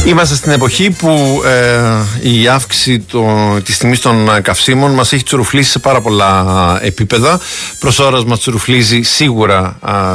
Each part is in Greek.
Είμαστε στην εποχή που η αύξηση της τιμής των καυσίμων μας έχει τσουρουφλήσει σε πάρα πολλά επίπεδα. Προς ώρας μας τσουρουφλίζει σίγουρα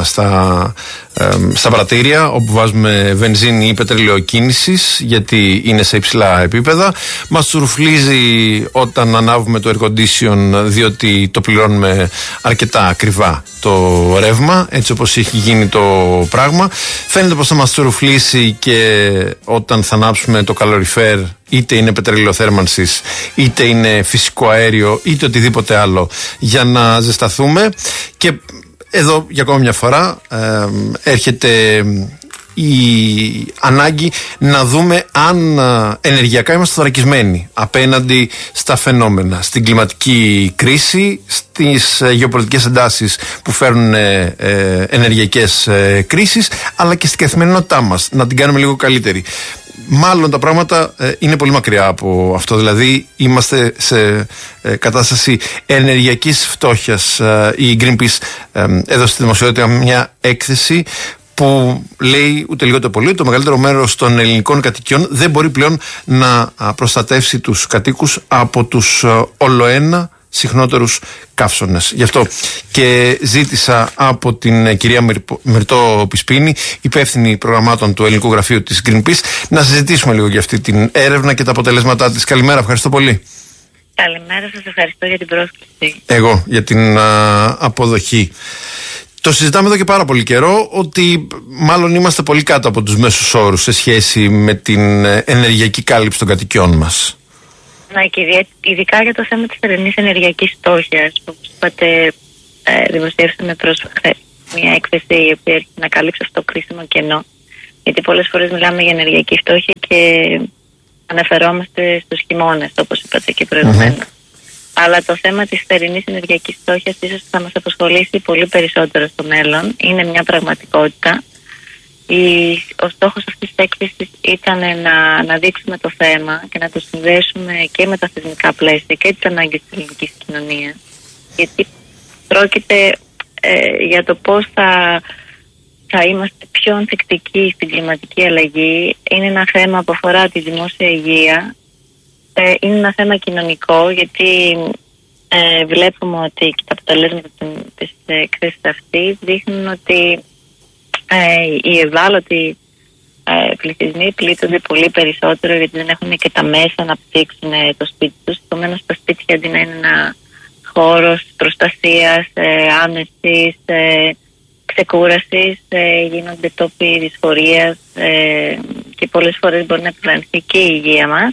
στα πρατήρια όπου βάζουμε βενζίνη ή πετρέλαιο κίνησης, γιατί είναι σε υψηλά επίπεδα. Μας τσουρουφλίζει όταν ανάβουμε το air condition, διότι το πληρώνουμε αρκετά ακριβά το ρεύμα, έτσι όπως έχει γίνει το πράγμα. Φαίνεται πως θα μας τσουρουφλήσει και όταν θα ανάψουμε το καλοριφέρ, είτε είναι πετρέλαιο θέρμανσης, είτε είναι φυσικό αέριο, είτε οτιδήποτε άλλο, για να ζεσταθούμε. Και εδώ για ακόμα μια φορά έρχεται η ανάγκη να δούμε αν ενεργειακά είμαστε θωρακισμένοι απέναντι στα φαινόμενα, στην κλιματική κρίση, στις γεωπολιτικές εντάσεις που φέρνουν ενεργειακές κρίσεις, αλλά και στην καθημερινότητά μας, να την κάνουμε λίγο καλύτερη. Μάλλον τα πράγματα είναι πολύ μακριά από αυτό. Δηλαδή είμαστε σε κατάσταση ενεργειακής φτώχειας. Η Greenpeace έδωσε στη δημοσιότητα μια έκθεση που λέει ούτε λίγο το πολύ το μεγαλύτερο μέρος των ελληνικών κατοικιών δεν μπορεί πλέον να προστατεύσει τους κατοίκους από τους ολοένα συχνότερους καύσωνες. Γι' αυτό και ζήτησα από την κυρία Μυρτώ Πισπίνη, υπεύθυνη προγραμμάτων του Ελληνικού Γραφείου της Greenpeace, να συζητήσουμε λίγο για αυτή την έρευνα και τα αποτελέσματά της. Καλημέρα, ευχαριστώ πολύ. Καλημέρα, σας ευχαριστώ για την πρόσκληση. Εγώ για την αποδοχή. Το συζητάμε εδώ και πάρα πολύ καιρό ότι μάλλον είμαστε πολύ κάτω από τους μέσους όρους σε σχέση με την ενεργειακή κάλυψη των κατοικιών μας. Ναι, και ειδικά για το θέμα της θερινής ενεργειακής φτώχειας. Όπως είπατε, δημοσιεύσαμε πρόσφατα μια έκθεση η οποία έρχεται να καλύψει αυτό το κρίσιμο κενό. Γιατί πολλές φορές μιλάμε για ενεργειακή φτώχεια και αναφερόμαστε στους χειμώνες, όπως είπατε και προηγουμένως. Αλλά το θέμα της θερινής ενεργειακής φτώχειας ίσως θα μας απασχολήσει πολύ περισσότερο στο μέλλον. Είναι μια πραγματικότητα. Ο στόχος αυτής της έκθεσης ήταν να δείξουμε το θέμα και να το συνδέσουμε και με τα θεσμικά πλαίσια και τις ανάγκες της ελληνικής κοινωνίας. Γιατί πρόκειται για το πώς θα είμαστε πιο ανθεκτικοί στην κλιματική αλλαγή. Είναι ένα θέμα που αφορά τη δημόσια υγεία. Είναι ένα θέμα κοινωνικό, γιατί βλέπουμε ότι και τα αποτελέσματα της εκθέσης αυτής δείχνουν ότι οι ευάλωτοι πληθυσμοί πλήττονται πολύ περισσότερο, γιατί δεν έχουν και τα μέσα να απτύξουν το σπίτι τους. Επομένως, τα σπίτια αντί να είναι ένα χώρος προστασίας, άνεσης, ξεκούρασης, γίνονται τόποι δυσφορίας και πολλές φορές μπορεί να επιβαρυνθεί και η υγεία μας.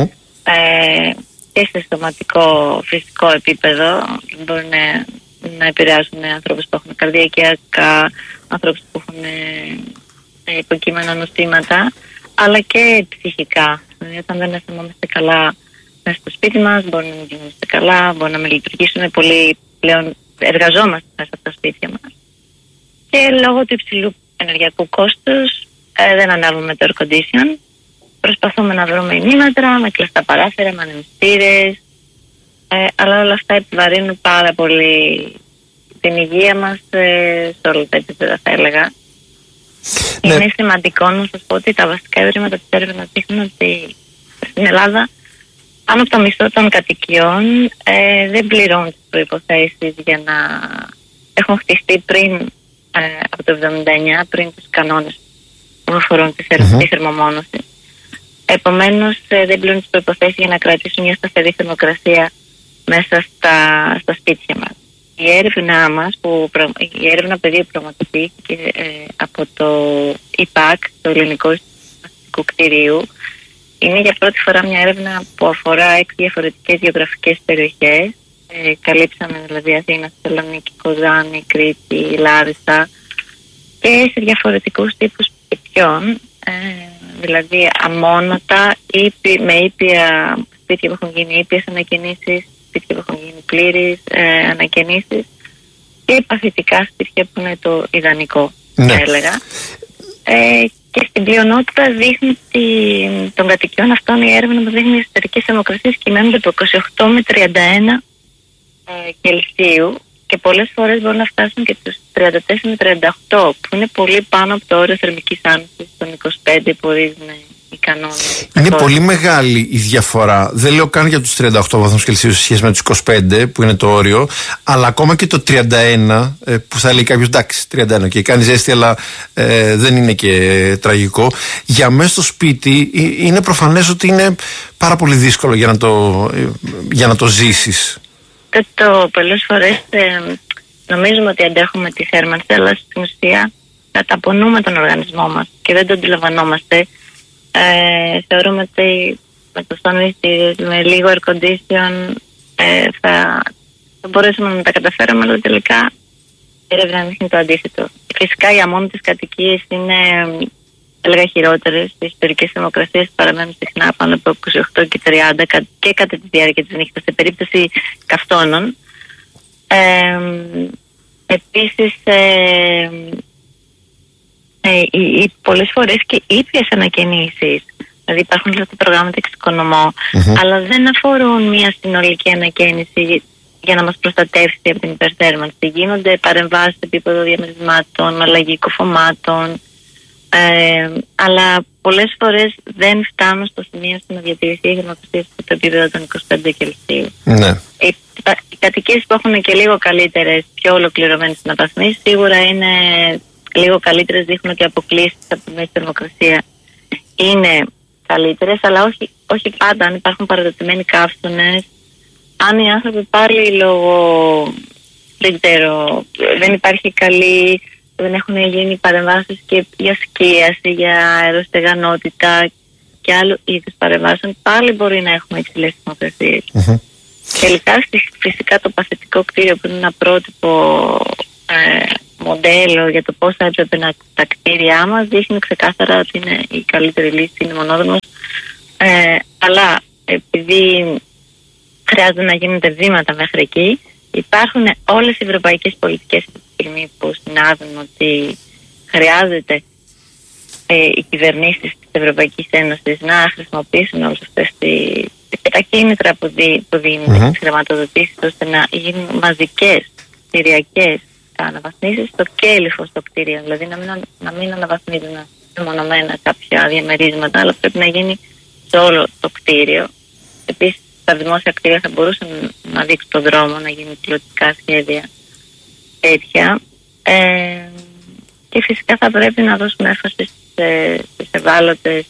Και σε σωματικό φυσικό επίπεδο μπορεί να επηρεάσουν ανθρώπους που έχουν καρδιακιακά, ανθρώπους που έχουν υποκείμενα νοσήματα, αλλά και ψυχικά. Όταν δεν αισθανόμαστε καλά μέσα στο σπίτι μας, μπορεί να μην γινόμαστε καλά, μπορεί να μην λειτουργήσουμε πολύ πλέον, εργαζόμαστε μέσα από τα σπίτια μας. Και λόγω του υψηλού ενεργειακού κόστους δεν ανάβουμε το air condition. Προσπαθούμε να βρούμε ημίμετρα με κλειστά παράθυρα, με ανεμιστήρες, αλλά όλα αυτά επιβαρύνουν πάρα πολύ την υγεία μας σε όλα τα επίπεδα, θα έλεγα. Ναι. Είναι σημαντικό να σας πω ότι τα βασικά ευρήματα της έρευνας δείχνουν ότι στην Ελλάδα πάνω από το μισό των κατοικιών δεν πληρώνουν τις προϋποθέσεις για να έχουν χτιστεί πριν από το 1979, πριν τους κανόνες που αφορούν τη θερμομόνωση. Επομένως δεν πληρώνουν τις προϋποθέσεις για να κρατήσουν μια σταθερή θερμοκρασία μέσα στα σπίτια μας. Η έρευνα μας, η έρευνα πεδίου πραγματοποιήθηκε από το ΕΙΠΑΚ, το Ελληνικό Αστικού Κτηρίου, είναι για πρώτη φορά μια έρευνα που αφορά 6 διαφορετικές γεωγραφικές περιοχές. Καλύψαμε δηλαδή Αθήνα, Θεσσαλονίκη, Κοζάνη, Κρήτη, Λάρισα και σε διαφορετικούς τύπους σπιτιών, δηλαδή αμόνατα, με ήπια σπίτια που έχουν γίνει ήπιες ανακαινήσεις, σπίτια που έχουν γίνει πλήρεις ανακαινήσεις και παθητικά σπίτια που είναι το ιδανικό, θα έλεγα. Και στην πλειονότητα δείχνει των κατοικιών αυτών, η έρευνα μας δείχνει οι εσωτερικές θερμοκρασίες κυμαίνονται από 28 με 31 Κελσίου και πολλές φορές μπορούν να φτάσουν και τους 34 με 38, που είναι πολύ πάνω από το όριο θερμικής άνεσης των 25 που ορίζουν οι κανόνες. Είναι πολύ μεγάλη η διαφορά. Δεν λέω καν για τους 38 βαθμούς Κελσίου σε σχέση με τους 25 που είναι το όριο, αλλά ακόμα και το 31 που θα λέει κάποιος εντάξει 31 και κάνει ζέστη, αλλά δεν είναι και τραγικό. Για μέσα στο σπίτι είναι προφανές ότι είναι πάρα πολύ δύσκολο για να το ζήσεις. Πολλές φορές νομίζουμε ότι αντέχουμε τη θέρμανση, αλλά στην ουσία καταπονούμε τον οργανισμό μας και δεν το αντιλαμβανόμαστε. Θεωρούμε ότι με το στονιστήριο, με λίγο air condition θα μπορέσουμε να τα καταφέρουμε, αλλά τελικά η έρευνα είναι το αντίθετο. Φυσικά οι αμμόνωτες κατοικίες είναι, έλεγα, χειρότερες. Οι ιστορικές θερμοκρασίες παραμένουν συχνά πάνω από 28 και 30 και κατά τη διάρκεια της νύχτας σε περίπτωση καυτώνων. Επίσης πολλές φορές και ήπιες ανακαινήσεις, δηλαδή υπάρχουν αυτά τα προγράμματα εξοικονομώ, αλλά δεν αφορούν μια συνολική ανακαίνιση για να μας προστατεύσει από την υπερθέρμανση. Γίνονται παρεμβάσεις σε επίπεδο διαμερισμάτων, αλλαγή κοφωμάτων, αλλά πολλές φορές δεν φτάνουν στο σημείο να διατηρηθεί η θερμοκρασία στο επίπεδο των 25 Κελσίου. Ναι. Οι κατοικίες που έχουν και λίγο καλύτερες, πιο ολοκληρωμένες αναβαθμίσεις, σίγουρα είναι λίγο καλύτερες, δείχνουν και αποκλήσεις από τη μέση θερμοκρασία. Είναι καλύτερες, αλλά όχι πάντα. Αν υπάρχουν παραδοτημένοι καύσωνες, αν οι άνθρωποι πάλι λόγω, δεν ξέρω, δεν υπάρχει καλή, δεν έχουν γίνει παρεμβάσεις και για σκίαση, για αεροστεγανότητα και άλλου είδους παρεμβάσεων, πάλι μπορεί να έχουμε υψηλές θερμοκρασίες. Τελικά φυσικά το παθητικό κτίριο που είναι ένα πρότυπο μοντέλο για το πώς θα έπρεπε τα κτίρια μας δείχνει ξεκάθαρα ότι είναι η καλύτερη λύση, είναι μονόδρομος, αλλά επειδή χρειάζεται να γίνονται βήματα μέχρι εκεί, υπάρχουν όλες οι ευρωπαϊκές πολιτικές αυτή τη στιγμή που συνάδουν ότι χρειάζεται οι κυβερνήσεις της Ευρωπαϊκής Ένωσης να χρησιμοποιήσουν όλες αυτές τα κίνητρα που δίνουν τις χρηματοδοτήσεις, ώστε να γίνουν μαζικές κτηριακές αναβαθμίσεις στο κέλυφο στο κτίριο. Δηλαδή να μην αναβαθμίζουν μεμονωμένα κάποια διαμερίσματα, αλλά πρέπει να γίνει σε όλο το κτίριο. Επίσης, τα δημόσια κτίρια θα μπορούσαν να δείξουν τον δρόμο, να γίνουν πιλωτικά σχέδια τέτοια. Και φυσικά θα πρέπει να δώσουμε έμφαση στις ευάλωτες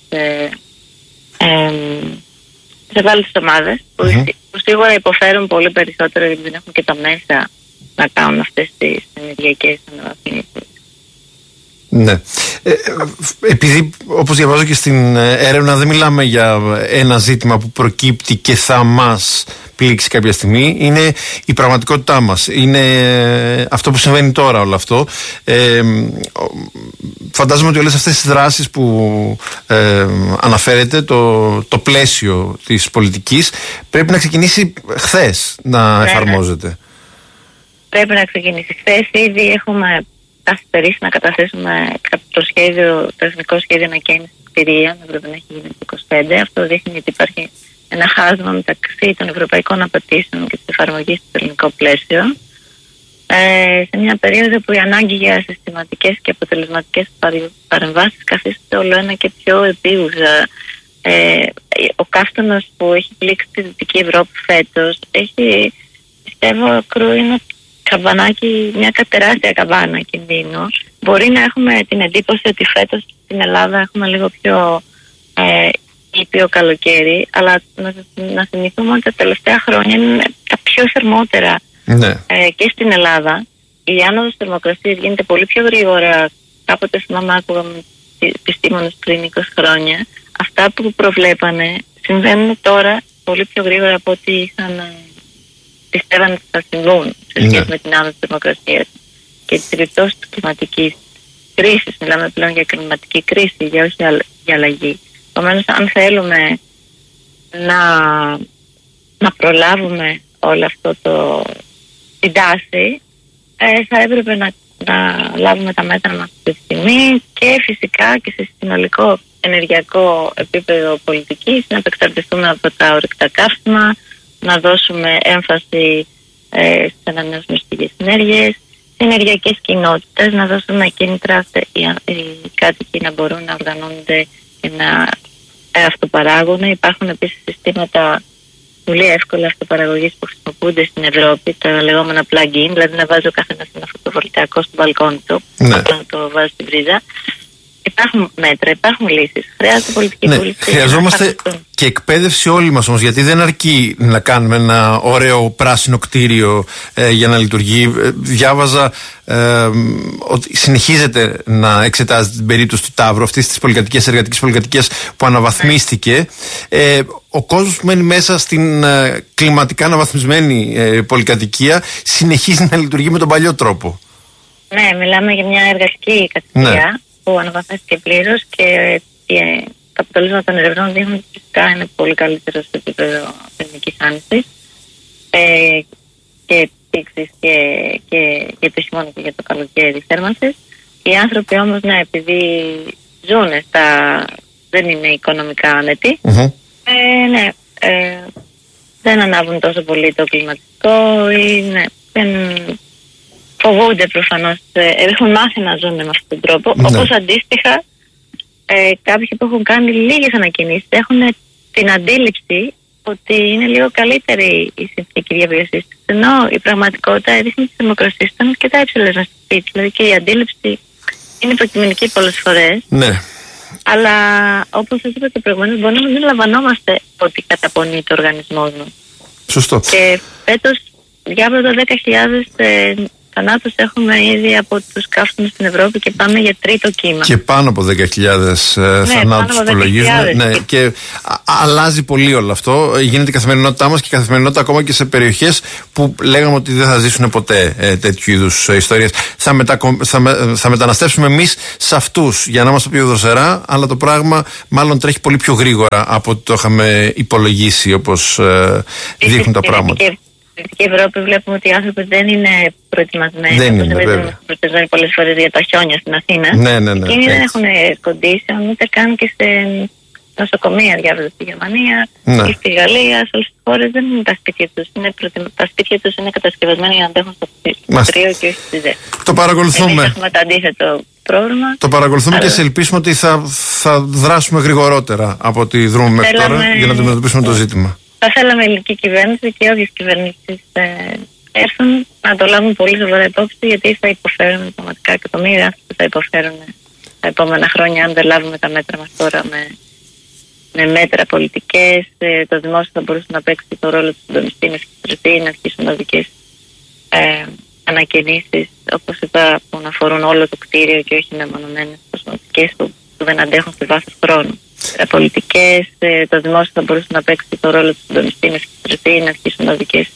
ομάδες που σίγουρα υποφέρουν πολύ περισσότερο, γιατί δεν έχουν και τα μέσα να κάνουν αυτές τις ενεργειακές αναβαθμίσεις. Ναι. Επειδή όπως διαβάζω και στην έρευνα δεν μιλάμε για ένα ζήτημα που προκύπτει και θα μας πλήξει κάποια στιγμή, είναι η πραγματικότητά μας, είναι αυτό που συμβαίνει τώρα όλο αυτό. Φαντάζομαι ότι όλες αυτές τις δράσεις που αναφέρεται, το πλαίσιο της πολιτικής πρέπει να ξεκινήσει χθες να εφαρμόζεται. Πρέπει να ξεκινήσει χθες. Ήδη έχουμε καθυστερήσει να καταθέσουμε το εθνικό σχέδιο ανακαίνησης κτηρίων, έπρεπε να έχει γίνει το 25. Αυτό δείχνει ότι υπάρχει ένα χάσμα μεταξύ των ευρωπαϊκών απαιτήσεων και της εφαρμογής στο ελληνικό πλαίσιο. Σε μια περίοδο που η ανάγκη για συστηματικές και αποτελεσματικές παρεμβάσεις καθίσταται όλο ένα και πιο επίγουσα. Ο καύστωνος που έχει πλήξει τη Δυτική Ευρώπη φέτος έχει, πιστεύω, κρούει ένα καμπανάκι, μια τεράστια καμπάνα κινδύνου. Μπορεί να έχουμε την εντύπωση ότι φέτος στην Ελλάδα έχουμε λίγο πιο ήπιο καλοκαίρι, αλλά να θυμηθούμε ότι τα τελευταία χρόνια είναι τα πιο θερμότερα και στην Ελλάδα. Η άνοδος θερμοκρασίας γίνεται πολύ πιο γρήγορα. Κάποτε θυμάμαι άκουγα επιστήμονες πριν 20 χρόνια. Αυτά που προβλέπανε συμβαίνουν τώρα πολύ πιο γρήγορα από ό,τι πιστεύαν ότι θα συμβούν σε σχέση με την άνοδο της δημοκρασίας και τις επιπτώσεις της κλιματικής κρίσης. Μιλάμε πλέον για κλιματική κρίση, για όχι για αλλαγή. Επομένως, αν θέλουμε να προλάβουμε όλο αυτό την τάση, θα έπρεπε να λάβουμε τα μέτρα μας στη στιγμή και φυσικά και σε συνολικό ενεργειακό επίπεδο πολιτικής, να επεξαρτηθούμε από τα ορυκτά καύσιμα, να δώσουμε έμφαση στις ανανεώσιμες πηγές ενέργειας, στις ενεργειακές κοινότητες, να δώσουμε κίνητρα οι κάτοικοι να μπορούν να οργανώνονται και να αυτοπαράγουν. Υπάρχουν επίσης συστήματα πολύ εύκολα αυτοπαραγωγής που χρησιμοποιούνται στην Ευρώπη, τα λεγόμενα plug-in, δηλαδή να βάζει ο καθένας ένα φωτοβολταϊκό στο μπαλκόνι του, να το βάζει στην πρίζα. Υπάρχουν μέτρα, υπάρχουν λύσεις. Χρειάζεται πολιτική βούληση. Χρειαζόμαστε και εκπαίδευση όλοι μας όμως, γιατί δεν αρκεί να κάνουμε ένα ωραίο πράσινο κτίριο για να λειτουργεί. Διάβαζα ότι συνεχίζεται να εξετάζεται την περίπτωση του Ταύρου, αυτής της πολυκατοικίας, εργατικής πολυκατοικίας που αναβαθμίστηκε. Ο κόσμος που μένει μέσα στην κλιματικά αναβαθμισμένη πολυκατοικία συνεχίζει να λειτουργεί με τον παλιό τρόπο. Ναι, μιλάμε για μια εργατική κατοικία που αναβαθμίστηκε πλήρως και τα αποτελέσματα των ερευνών δείχνουν ότι φυσικά είναι πολύ καλύτερο στο επίπεδο θερμικής άνεσης και τήξης και το χειμώνα και για το καλοκαίρι θέρμανσης. Οι άνθρωποι όμως, επειδή ζουν δεν είναι οικονομικά άνετοι, δεν ανάβουν τόσο πολύ το κλιματικό ή δεν φοβούνται προφανώς, έχουν μάθει να ζουν με αυτόν τον τρόπο. Όπως αντίστοιχα κάποιοι που έχουν κάνει λίγες ανακοινήσεις έχουν την αντίληψη ότι είναι λίγο καλύτερη η συνθήκη διαβίωσης, ενώ η πραγματικότητα δείχνει τις θερμοκρασίες ήταν αρκετά υψηλές να σπίτι, δηλαδή και η αντίληψη είναι υποκειμενική πολλές φορές. Ναι. Αλλά όπως σας είπα και προηγουμένως, μπορεί να μην λαμβανόμαστε ότι καταπονεί το οργανισμό μας. Σωστό. Και φέτος διάβαζα 10.000 θανάτους έχουμε ήδη από τους καύσιμους στην Ευρώπη και πάμε για τρίτο κύμα. Και πάνω από 10.000 θανάτους υπολογίζουμε. Ναι, και αλλάζει πολύ όλο αυτό. Γίνεται η καθημερινότητά μας και η καθημερινότητα ακόμα και σε περιοχές που λέγαμε ότι δεν θα ζήσουν ποτέ τέτοιου είδους ιστορίες. Θα μεταναστεύσουμε εμείς σε αυτούς για να είμαστε πιο δροσερά, αλλά το πράγμα μάλλον τρέχει πολύ πιο γρήγορα από ό,τι το είχαμε υπολογίσει, όπως δείχνουν τα πράγματα. Στην Ευρώπη βλέπουμε ότι οι άνθρωποι δεν είναι προετοιμασμένοι. Δεν είναι, βέβαια. Προετοιμασμένοι πολλές φορές για τα χιόνια στην Αθήνα. Ναι. Εκείνοι δεν έχουν condition, ούτε καν και σε νοσοκομεία, διάβαζα στη Γερμανία ή στη Γαλλία. Σε όλες τις χώρες δεν είναι τα σπίτια τους. Τα σπίτια τους είναι κατασκευασμένα για να αντέχουν στο κρύο και όχι στη ζέστη. Το παρακολουθούμε. Εμείς έχουμε το αντίθετο πρόβλημα. Το παρακολουθούμε και σε ελπίσουμε ότι θα δράσουμε γρηγορότερα από ό,τι δρούμε μέχρι τώρα για να αντιμετωπίσουμε το ζήτημα. Θα θέλαμε η ελληνική κυβέρνηση και όποιες κυβερνήσεις έρθουν να το λάβουν πολύ σοβαρά υπόψη, γιατί θα υποφέρουν πραγματικά εκατομμύρια άνθρωποι, θα υποφέρουν τα επόμενα χρόνια αν δεν λάβουμε τα μέτρα μας τώρα με μέτρα πολιτικές. Το δημόσιο θα μπορούσε να παίξει το ρόλο του συντονιστή, να συγκεντρωθεί, να αρχίσουν οδικές ανακαινήσεις, όπως είπα, που να αφορούν όλο το κτίριο και όχι μεμονωμένες κοσμοτικές που δεν αντέχουν στη βάθος χρόνου. Πολιτικές, το δημόσιο θα μπορούσε να παίξει το ρόλο του συντονιστή, να συγκεντρωθεί, να αρχίσουν οδικές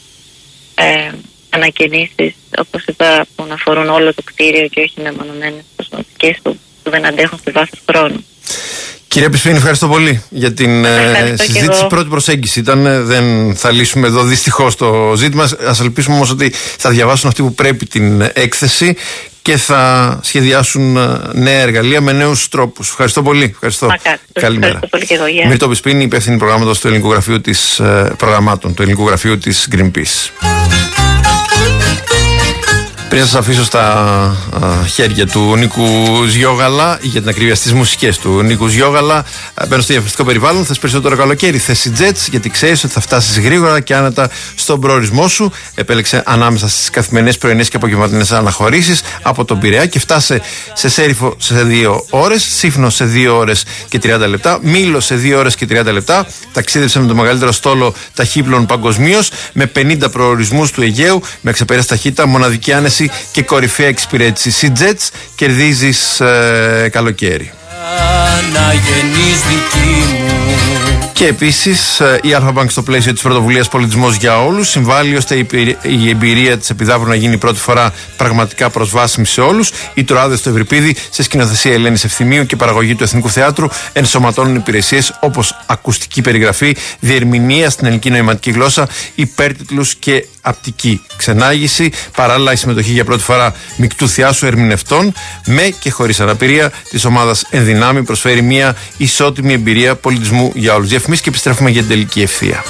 ανακαινήσεις, όπως είπα, που να αφορούν όλο το κτίριο και όχι μεμονωμένες κοσμοτικές που δεν αντέχουν στη βάθος χρόνου. Κυρία Πισπίνη, ευχαριστώ πολύ για την συζήτηση. Πρώτη προσέγγιση ήταν. Δεν θα λύσουμε εδώ δυστυχώς το ζήτημα. Ας ελπίσουμε όμως ότι θα διαβάσουν αυτοί που πρέπει την έκθεση και θα σχεδιάσουν νέα εργαλεία με νέους τρόπους. Ευχαριστώ πολύ. Ευχαριστώ. Καλημέρα. Μυρτώ Πισπίνη, υπεύθυνη προγράμματος του Ελληνικού Γραφείου της Προγραμμάτων, του Ελληνικού Γραφείου της Greenpeace. Πριν σας αφήσω στα χέρια του Νίκου Ζιόγαλα, για την ακρίβεια στις μουσικές του Νίκου Ζιόγαλα, μπαίνω στο διαφορετικό περιβάλλον. Θες περισσότερο καλοκαίρι, θες Jets, γιατί ξέρεις ότι θα φτάσεις γρήγορα και άνετα στον προορισμό σου. Επέλεξε ανάμεσα στις καθημερινές, πρωινές και απογευματινές αναχωρήσεις από τον Πειραιά και φτάσε σε Σέριφο σε 2 ώρες, Σύφνο σε 2 ώρες και 30 λεπτά, Μήλο σε 2 ώρες και 30 λεπτά. Ταξίδεψε με το μεγαλύτερο στόλο ταχύπλων παγκοσμίως, με 50 προορισμούς του Αιγαίου, με εξαπέραστη ταχύτητα, μοναδική άνεση και κορυφαία εξυπηρέτηση. Jets, κερδίζεις καλοκαίρι. Και επίσης η Αλφα Bank στο πλαίσιο της πρωτοβουλίας Πολιτισμός για Όλους συμβάλλει ώστε η εμπειρία της Επιδαύρου να γίνει πρώτη φορά πραγματικά προσβάσιμη σε όλους. Οι Τροάδες του Ευρυπίδη, σε σκηνοθεσία Ελένης Ευθυμίου και παραγωγή του Εθνικού Θεάτρου, ενσωματώνουν υπηρεσίες όπως ακουστική περιγραφή, διερμηνία στην ελληνική νοηματική γλώσσα, υπέρτιτλους και απτική ξενάγηση. Παράλληλα, η συμμετοχή για πρώτη φορά μεικτού θεάσου ερμηνευτών με και χωρίς αναπηρία της ομάδας Ενδυνάμει προσφέρει μια ισότιμη εμπειρία πολιτισμού για όλους. Διαφημίσεις και επιστρέφουμε για την τελική ευθεία.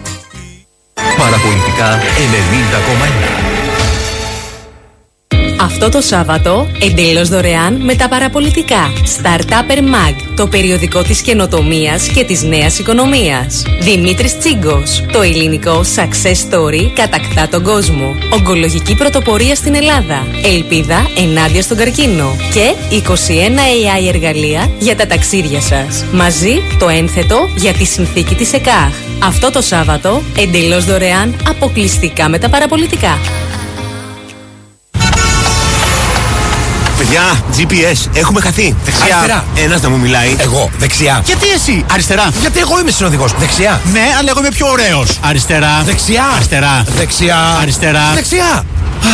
Παραπολιτικά 90,1. Αυτό το Σάββατο, εντελώς δωρεάν με τα παραπολιτικά. Startupper Mag, το περιοδικό της καινοτομίας και της νέας οικονομίας. Δημήτρης Τσίγκος, το ελληνικό success story κατακτά τον κόσμο. Ογκολογική πρωτοπορία στην Ελλάδα. Ελπίδα ενάντια στον καρκίνο. Και 21 AI εργαλεία για τα ταξίδια σας. Μαζί το ένθετο για τη συνθήκη της ΕΚΑΧ. Αυτό το Σάββατο, εντελώς δωρεάν, αποκλειστικά με τα παραπολιτικά. Παιδιά, GPS, έχουμε χαθεί. Δεξιά. Αριστερά. Ένας να μου μιλάει. Εγώ, δεξιά. Γιατί εσύ, αριστερά. Γιατί εγώ είμαι συνοδηγός. Δεξιά. Ναι, αλλά εγώ είμαι πιο ωραίος. Αριστερά. Δεξιά. Αριστερά. Δεξιά. Αριστερά. Δεξιά.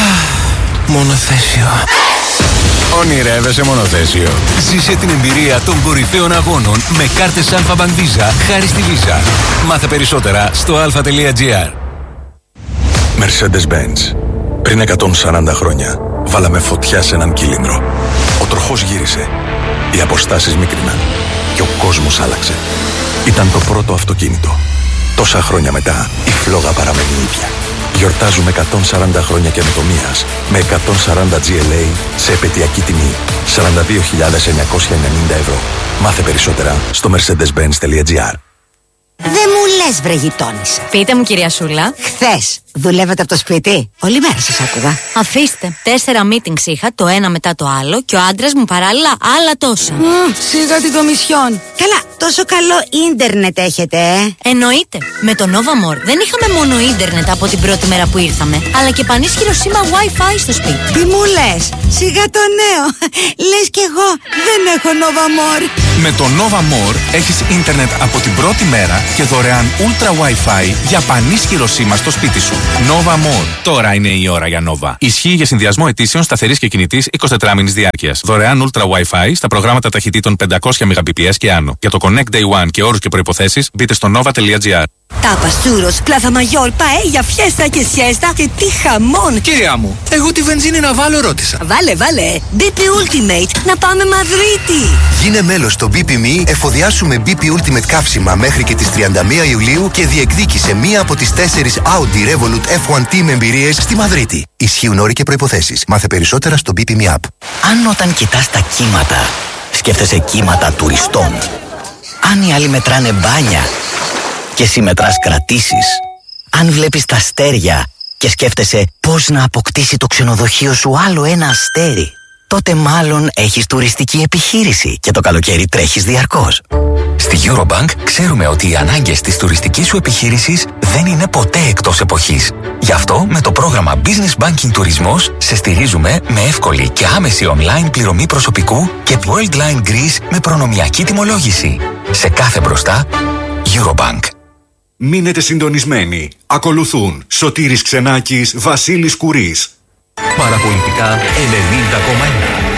Μονοθέσιο. Ονειρεύεσαι μονοθέσιο. Ζήσε την εμπειρία των κορυφαίων αγώνων με κάρτες Alpha Bank Visa χάρη στη Visa. Μάθε περισσότερα στο alpha.gr. Mercedes-Benz. Πριν 140 χρόνια βάλαμε φωτιά σε έναν κύλινδρο. Ο τροχός γύρισε. Οι αποστάσεις μίκριναν. Και ο κόσμος άλλαξε. Ήταν το πρώτο αυτοκίνητο. Τόσα χρόνια μετά η φλόγα παραμένει ίδια. Γιορτάζουμε 140 χρόνια καινοτομίας με 140 GLA σε επαιτειακή τιμή 42.990 ευρώ. Μάθε περισσότερα στο mercedes-benz.gr. Δεν μου λες βρε γειτόνισσα. Πείτε μου κυρία Σούλα. Χθες δουλεύατε από το σπίτι. Όλη μέρα σας άκουγα. Αφήστε. 4 meetings είχα, το ένα μετά το άλλο, και ο άντρας μου παράλληλα άλλα τόσα. Σιγά την κομισιόν. Καλά, τόσο καλό ίντερνετ έχετε, Εννοείται. Με το Nova More δεν είχαμε μόνο ίντερνετ από την πρώτη μέρα που ήρθαμε, αλλά και πανίσχυρο σήμα Wi-Fi στο σπίτι. Τι μου λες, σιγά το νέο. Λες κι εγώ δεν έχω Nova More. Με το Nova More έχεις ίντερνετ από την πρώτη μέρα και δωρεάν Ultra Wi-Fi για πανίσχυρο σήμα στο σπίτι σου. Nova More. Τώρα είναι η ώρα για Nova. Ισχύει για συνδυασμό αιτήσεων σταθερής και κινητής 24 μήνης διάρκειας. Δωρεάν Ultra Wi-Fi στα προγράμματα ταχυτήτων 500 Mbps και άνω. Για το Connect Day One και όρους και προϋποθέσεις μπείτε στο nova.gr. Τάπα, σούρος, πλάθα μαγιόρ, παέλια, φιέστα και σιέστα και τι χαμόν. Κυρία μου, εγώ τη βενζίνη να βάλω ρώτησα. Βάλε, BP Ultimate, να πάμε Μαδρίτη. Γίνε μέλος στο BP.me, εφοδιάσουμε BP Ultimate καύσιμα μέχρι και τις 31 Ιουλίου και διεκδίκησε μία από τις 4 Audi Revolut F1 Team εμπειρίες στη Μαδρίτη. Ισχύουν όροι και προϋποθέσεις. Μάθε περισσότερα στο BP.me app. Αν όταν κοιτάς τα κύματα, σκέφτεσαι κύματα τουριστών. Αν οι άλλοι μετράνε μπάνια και εσύ μετράς κρατήσεις. Αν βλέπεις τα αστέρια και σκέφτεσαι πώς να αποκτήσει το ξενοδοχείο σου άλλο ένα αστέρι, τότε μάλλον έχεις τουριστική επιχείρηση και το καλοκαίρι τρέχεις διαρκώς. Στη Eurobank ξέρουμε ότι οι ανάγκες της τουριστικής σου επιχείρησης δεν είναι ποτέ εκτός εποχής. Γι' αυτό με το πρόγραμμα Business Banking Τουρισμός σε στηρίζουμε με εύκολη και άμεση online πληρωμή προσωπικού και Worldline Greece με προνομιακή τιμολόγηση. Σε κάθε μπροστά, Eurobank. Μείνετε συντονισμένοι. Ακολουθούν Σωτήρης Ξενάκης, Βασίλης Κουρής. Παραπολιτικά 90,1.